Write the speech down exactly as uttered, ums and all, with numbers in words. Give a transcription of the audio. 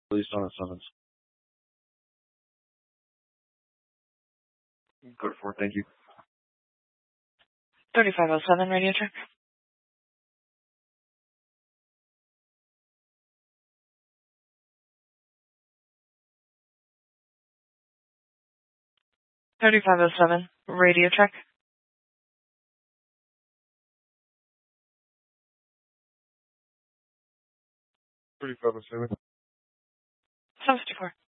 Released on a summons. Code four, thank you. thirty-five oh seven, radio check. thirty-five oh seven, radio check. thirty-five oh seven. seven fifty-four.